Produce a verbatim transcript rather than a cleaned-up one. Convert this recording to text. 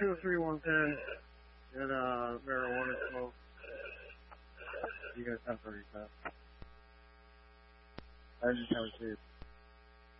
two oh three one ten and uh, marijuana smoke. You guys have thirty cents. I just have a tape.